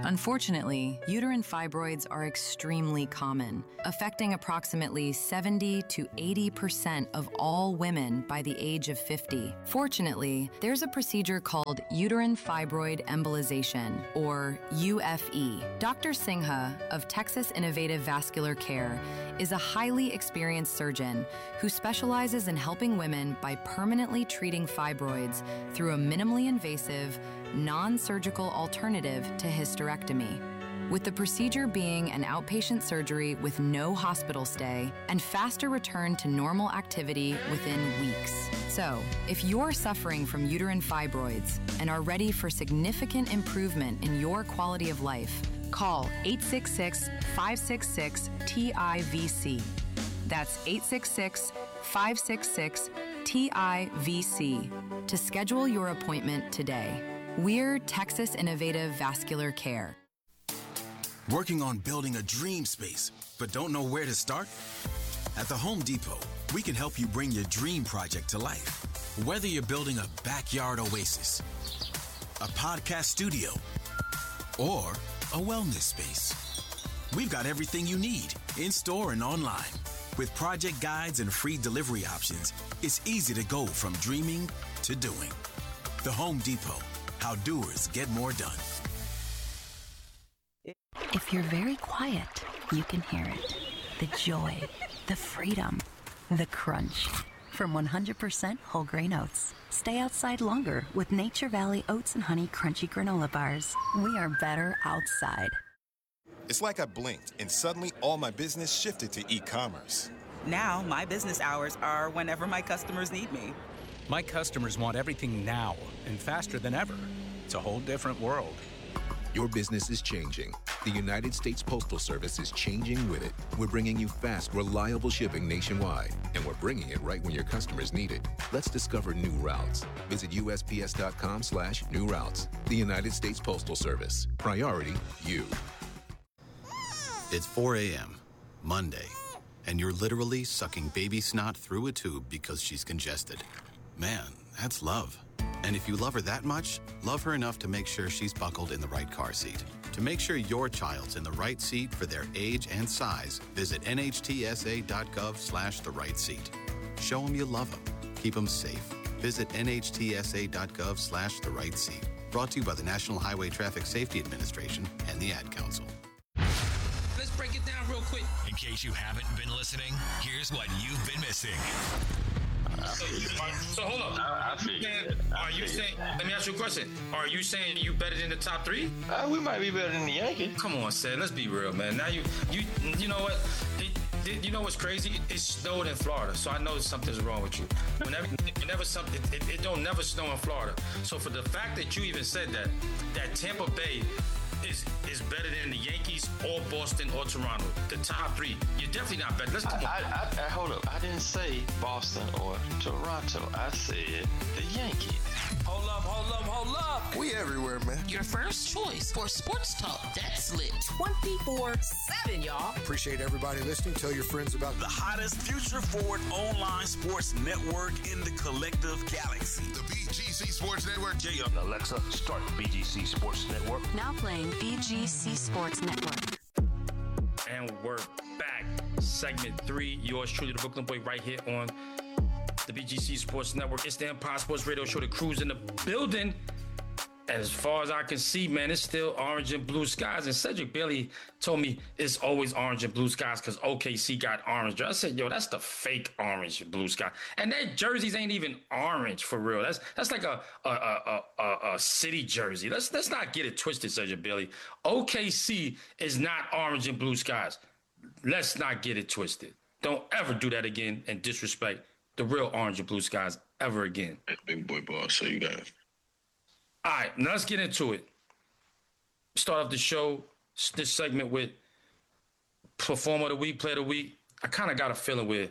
Unfortunately, uterine fibroids are extremely common, affecting approximately seventy to eighty percent of all women by the age of fifty. Fortunately, there's a procedure called uterine fibroid embolization, or U F E. Doctor Singha of Texas Innovative Vascular Care is a highly experienced surgeon who specializes in helping women by permanently treating fibroids through a minimally invasive, non-surgical alternative to hysterectomy. With the procedure being an outpatient surgery with no hospital stay and faster return to normal activity within weeks. So, if you're suffering from uterine fibroids and are ready for significant improvement in your quality of life, call eight six six, five six six, T I V C. That's eight six six, five six six, T I V C to schedule your appointment today. We're Texas Innovative Vascular Care. Working on building a dream space, but don't know where to start? At the Home Depot, we can help you bring your dream project to life. Whether you're building a backyard oasis, a podcast studio, or a wellness space, we've got everything you need in store and online. With project guides and free delivery options, it's easy to go from dreaming to doing. The Home Depot. How doers get more done. If you're very quiet, you can hear it. The joy, the freedom, the crunch. From one hundred percent whole grain oats. Stay outside longer with Nature Valley Oats and Honey Crunchy Granola Bars. We are better outside. It's like I blinked and suddenly all my business shifted to e-commerce. Now my business hours are whenever my customers need me. My customers want everything now and faster than ever. It's a whole different world. Your business is changing. The United States Postal Service is changing with it. We're bringing you fast, reliable shipping nationwide, and we're bringing it right when your customers need it. Let's discover new routes. Visit U S P S dot com slash new routes. The United States Postal Service. Priority, you. It's four a.m., Monday, and you're literally sucking baby snot through a tube because she's congested. Man, that's love. And if you love her that much, love her enough to make sure she's buckled in the right car seat. To make sure your child's in the right seat for their age and size, visit N H T S A dot gov slash the right seat. Show them you love them. Keep them safe. Visit N H T S A dot gov slash the right seat. Brought to you by the National Highway Traffic Safety Administration and the Ad Council. Let's break it down real quick. In case you haven't been listening, here's what you've been missing. So, so hold up. I, I saying, are you saying? Let me ask you a question. Are you saying you better than the top three? Uh, we might be better than the Yankees. Come on, Seth. Let's be real, man. Now you, you, you know what? It, it, you know what's crazy? It snowed in Florida, so I know something's wrong with you. Whenever, whenever something, it, it don't never snow in Florida. So for the fact that you even said that, that Tampa Bay is is better than the Yankees or Boston or Toronto, the top three, you're definitely not better. Let's come on. I, I, I, hold up. I didn't say Boston or Toronto. I said the Yankees. Hold up, hold up, hold up. We everywhere, man. Your first choice for sports talk that's lit twenty-four seven, y'all. Appreciate everybody listening. Tell your friends about the hottest future forward online sports network in the collective galaxy. The B G C Sports Network. Yeah. Alexa, start B G C Sports Network. Now playing B G C Sports Network. And we're back. Segment three. Yours truly, the Brooklyn Boy, right here on the B G C Sports Network. It's the Empire Sports Radio Show. The crew's in the building. As far as I can see, man, it's still orange and blue skies. And Cedric Bailey told me it's always orange and blue skies because O K C got orange. I said, yo, that's the fake orange and blue sky. And their jerseys ain't even orange for real. That's that's like a a a, a, a city jersey. Let's let's not get it twisted, Cedric Bailey. O K C is not orange and blue skies. Let's not get it twisted. Don't ever do that again and disrespect the real orange and blue skies ever again. Big boy boss, so you got it. All right, now let's get into it. Start off the show, this segment with Performer of the Week, Player of the Week. I kind of got a feeling where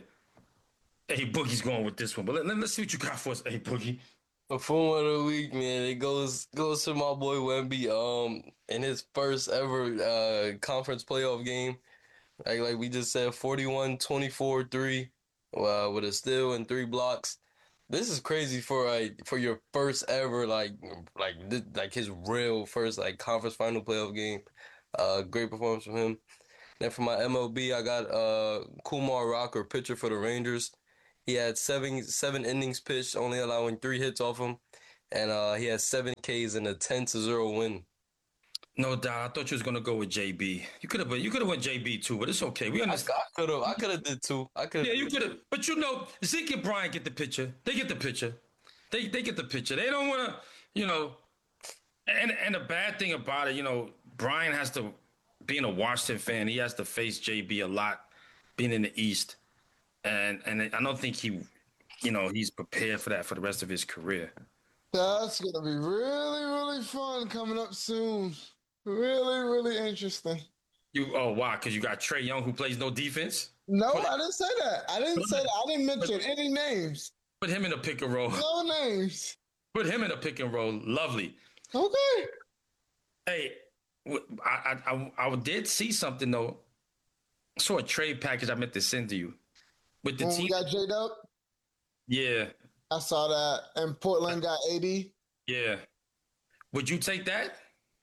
A Boogie's going with this one, but let, let, let's see what you got for us, A Boogie. Performer of the Week, man, it goes goes to my boy Wemby. Um, in his first ever uh conference playoff game, like like we just said, forty-one, twenty-four, three, uh, with a steal and three blocks. This is crazy for like for your first ever like like this, like his real first like conference final playoff game. Uh, great performance from him. Then for my M L B, I got uh Kumar Rocker, pitcher for the Rangers. He had seven seven innings pitched, only allowing three hits off him, and uh he had seven Ks in a ten to zero win. No doubt. I thought you was gonna go with J B. You could have, you could have went J B too, but it's okay. We understand. I could have, I could have did two. I could. Yeah, you could have. But you know, Zeke and Brian get the picture. They get the picture. They they get the picture. They don't want to, you know. And and the bad thing about it, you know, Brian has to, being a Washington fan, he has to face J B a lot, being in the East, and and I don't think he, you know, he's prepared for that for the rest of his career. That's gonna be really really fun coming up soon. Really, really interesting. You oh why? Because you got Trae Young who plays no defense. No, I didn't say that. I didn't say that. I didn't mention any names. Put him in a pick and roll. No names. Put him in a pick and roll. Lovely. Okay. Hey, I I I, I did see something though. I saw a trade package I meant to send to you with the when team. We got J-Dub? Yeah. I saw that, and Portland got A D. Yeah. Would you take that?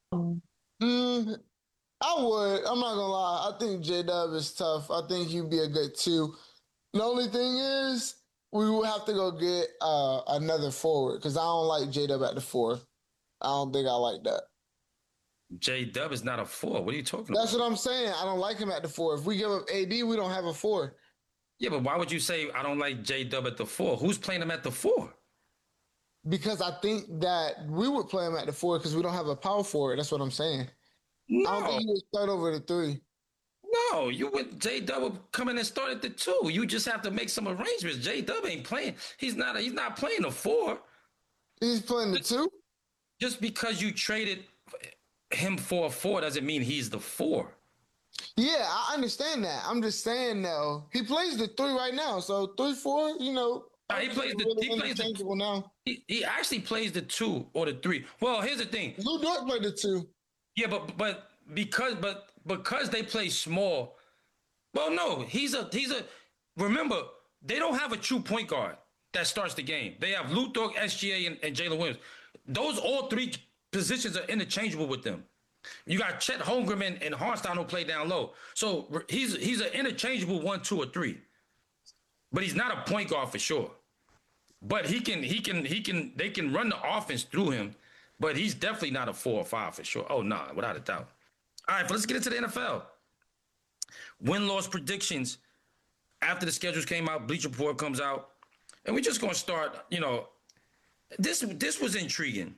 Mm, I would. I'm not gonna lie. I think J-Dub is tough. I think he'd be a good two. The only thing is, we would have to go get uh, another forward because I don't like J-Dub at the four. I don't think I like that. J-Dub is not a four. What are you talking That's about? what I'm saying. I don't like him at the four. If we give up A D, we don't have a four. Yeah, but why would you say I don't like J-Dub at the four? Who's playing him at the four? Because I think that we would play him at the four because we don't have a power forward. That's what I'm saying. No. I don't think he would start over the three. No, you would J-Dub would come in and start at the two. You just have to make some arrangements. J-Dub ain't playing. He's not. A, he's not playing the four. He's playing the two. Just because you traded him for a four doesn't mean he's the four. Yeah, I understand that. I'm just saying though, he plays the three right now. So three, four, you know. No, he plays the. Really He plays the. now. He, he actually plays the two or the three. Well, here's the thing. Lou Dort played the two. Yeah, but but because but because they play small. Well, no, he's a he's a. Remember, they don't have a true point guard that starts the game. They have Lou Dort, S G A, and, and Jalen Williams. Those all three positions are interchangeable with them. You got Chet Holmgren and, and Hartenstein who play down low. So he's he's an interchangeable one, two, or three. But he's not a point guard for sure. But he can he can he can they can run the offense through him. But he's definitely not a four or five for sure. Oh, nah, without a doubt. All right, but let's get into the N F L. Win-loss predictions. After the schedules came out, Bleacher Report comes out. And we're just going to start, you know, this this was intriguing.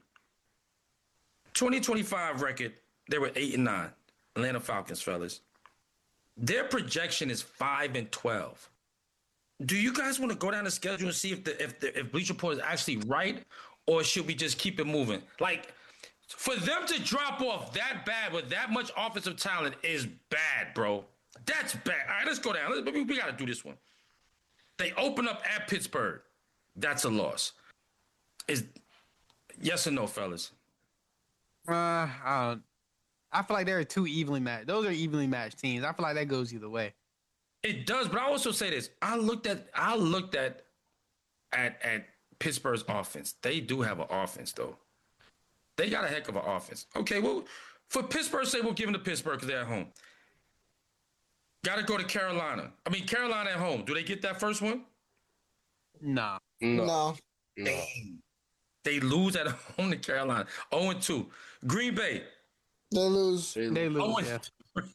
twenty twenty-five record, they were eight and nine. Atlanta Falcons, fellas. Their projection is five and twelve. Do you guys want to go down the schedule and see if the if the if Bleacher Report is actually right, or should we just keep it moving? Like, for them to drop off that bad with that much offensive talent is bad, bro. That's bad. All right, let's go down. Let's, we, we got to do this one. They open up at Pittsburgh. That's a loss. Is yes or no, fellas? Uh, I don't. I feel like they're two evenly matched. Those are evenly matched teams. I feel like that goes either way. It does, but I also say this. I looked at I looked at at at Pittsburgh's offense. They do have an offense, though. They got a heck of an offense. Okay, well, for Pittsburgh, say we'll give them to Pittsburgh because they're at home. Got to go to Carolina. I mean, Carolina at home. Do they get that first one? Nah. No. no. Dang. They lose at home to Carolina. oh and two. Green Bay. They lose. They lose, oh, yeah.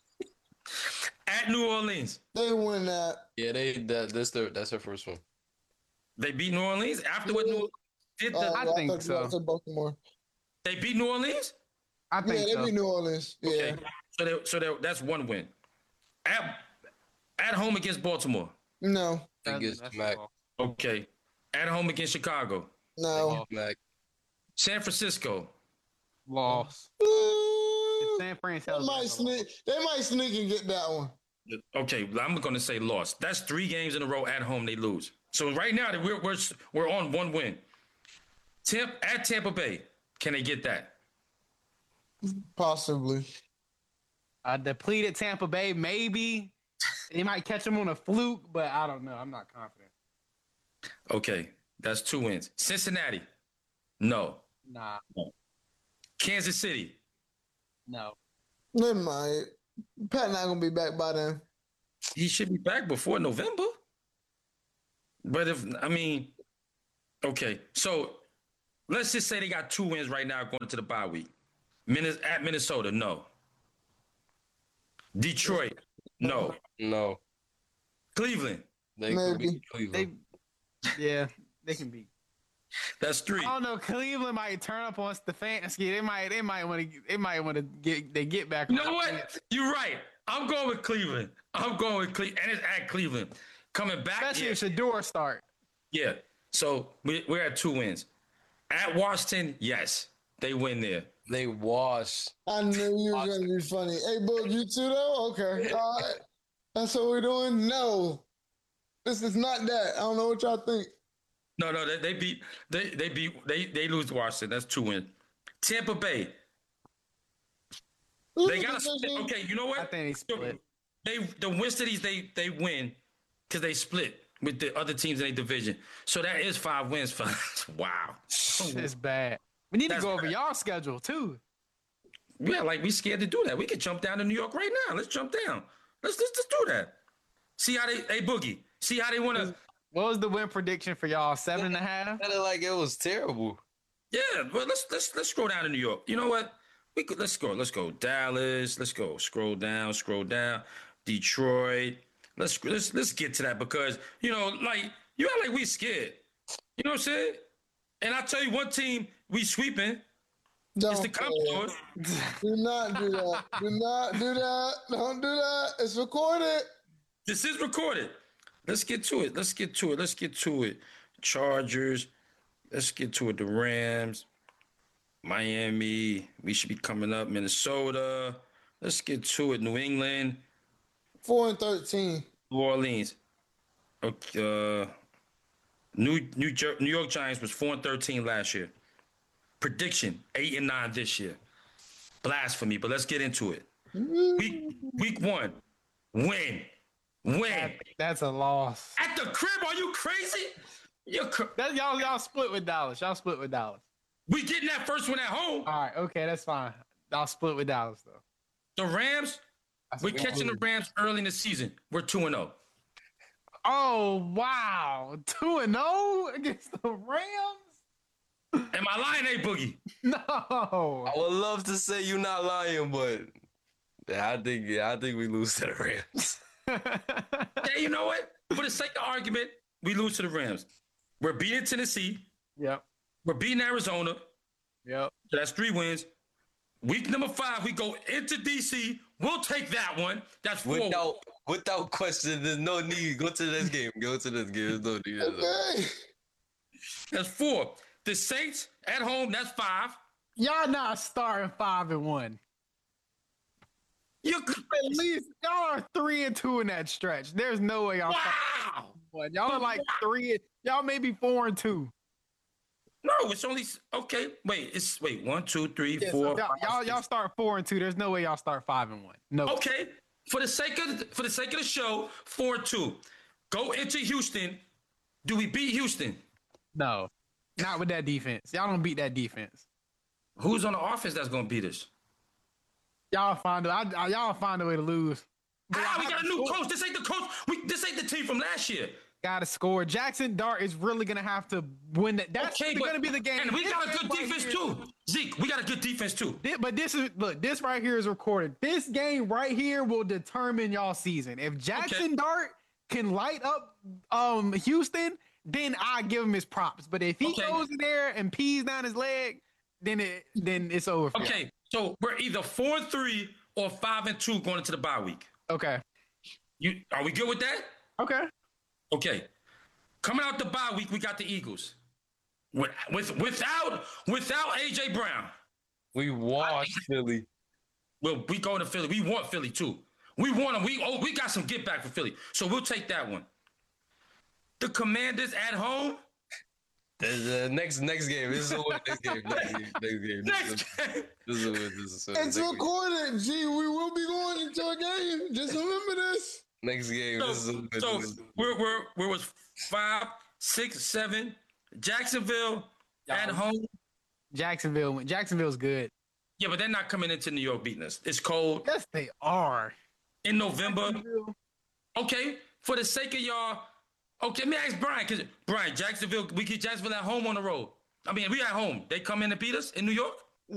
At New Orleans. They win that. Yeah, they that that's their that's their first one. They beat New Orleans after what New Orleans did. The, Uh, I well, think thought you so. said Baltimore. They beat New Orleans. I Yeah, think they so. beat New Orleans. Yeah. Okay. So they, so they, that's one win. At at home against Baltimore. No. Against That's Mac. all. Okay. At home against Chicago. No. Mac. San Francisco. Loss. Ooh, If San Fran they tells might them, sneak. They might sneak and get that one. Okay, I'm going to say loss. That's three games in a row at home they lose. So right now we're we're we're on one win. Temp at Tampa Bay. Can they get that? Possibly. a depleted Tampa Bay, maybe they might catch them on a fluke, but I don't know. I'm not confident. Okay. That's two wins. Cincinnati. No. Nah. No. Kansas City. No. Never mind. Pat not gonna be back by then. He should be back before November. But if I mean, okay, so let's just say they got two wins right now going into the bye week. Minnes- at Minnesota, no. Detroit, no. No. Cleveland. They could beat Cleveland. They, yeah, they can beat. That's three. I don't know. Cleveland might turn up on Stefanski. They might. They might want to. They might want to get. They get back. You know what? You're right. I'm going with Cleveland. I'm going with Cleveland, and it's at Cleveland. Coming back, especially yeah. if Shador start. Yeah. So we, we're at two wins. At Washington, yes, they win there. They wash. I knew you were gonna be funny. Hey, Boog, you too though? Okay. All right. That's what we're doing? No. This is not that. I don't know what y'all think. No, no, they, they beat they they beat they they lose to Washington. That's two wins. Tampa Bay. They got to okay. You know what? I think they split. They the win cities they they win because they split with the other teams in their division. So that is five wins for us. Wow, it's bad. We need That's to go over bad. Y'all schedule too. Yeah, like we scared to do that. We could jump down to New York right now. Let's jump down. Let's let's just do that. See how they hey Boogie. See how they want to. What was the win prediction for y'all? Seven and a half. Sounded like it was terrible. Yeah, well let's let's let's scroll down to New York. You know what? We could let's go. Let's go Dallas. Let's go. Scroll down. Scroll down. Detroit. Let's let's let's get to that because you know like you act like we scared. You know what I'm saying? And I tell you one team we sweeping. Don't it's the Commodores. Do not do that. Do not do that. Don't do that. It's recorded. This is recorded. Let's get to it. Let's get to it. Let's get to it. Chargers. Let's get to it. The Rams. Miami. We should be coming up. Minnesota. Let's get to it. New England. Four and thirteen. New Orleans. Okay. Uh, New New, Jer- New York Giants was four and thirteen last year. Prediction eight and nine this year. Blasphemy, but let's get into it. Week week one. Win. Win. That, that's a loss. At the crib, are you crazy? You're cr- that, y'all, y'all split with Dallas. Y'all split with Dallas. We getting that first one at home. All right, okay, that's fine. Y'all split with Dallas though. The Rams, that's we're catching the Rams early in the season. We're two and zero. Oh wow, two and zero against the Rams. Am I lying, A Boogie? No. I would love to say you're not lying, but yeah, I think yeah, I think we lose to the Rams. Yeah, you know what? For the sake of argument, we lose to the Rams. We're beating Tennessee. Yep. We're beating Arizona. Yep. So that's three wins. Week number five, we go into D C. We'll take that one. That's four. Without, without question, there's no need. Go to this game. Go to this game. There's no need. Okay. That's four. The Saints at home, that's five. Y'all not starting five and one. You at least y'all are three and two in that stretch. There's no way y'all. Wow. One. Y'all are like three. Y'all maybe four and two. No, it's only okay. Wait, it's wait one, two, three, yeah, four. So y'all, five, y'all, y'all start four and two. There's no way y'all start five and one. No. Okay, for the sake of for the sake of the show, four and two. Go into Houston. Do we beat Houston? No, not with that defense. Y'all don't beat that defense. Who's on the offense that's gonna beat us? Y'all find a, I, I, y'all find a way to lose. Ah, we got a new score. coach. This ain't the coach. We, this ain't the team from last year. Got to score. Jackson Dart is really gonna have to win that. That's okay, gonna be the game. And we got a good defense right too. Zeke, we got a good defense too. This, but this is look. This right here is recorded. This game right here will determine y'all season. If Jackson okay. Dart can light up um Houston, then I give him his props. But if he okay. goes in there and pees down his leg, then it then it's over. For okay, him. So we're either four and three or five and two going into the bye week. Okay. You are we good with that? Okay. Okay. Coming out the bye week, we got the Eagles. With, with without without A J Brown. We want Philly. Well, we go to Philly. We want Philly too. We want them. We oh we got some get back for Philly. So we'll take that one. The Commanders at home. The next next game. This is a win. Next game. Next game. Next game. Next game. This is a win. This is a It's recorded. G, we will be going into a game. Just remember this. Next game. So, this is a win. so this is a we're we're we're was five, six, seven. Jacksonville at home. Jacksonville. Jacksonville's good. Yeah, but they're not coming into New York beating us. It's cold. Yes, they are. In November. Okay, for the sake of y'all. Okay, let me ask Brian, because Brian, Jacksonville, we get Jacksonville at home on the road. I mean, we at home. They come in to beat us in New York?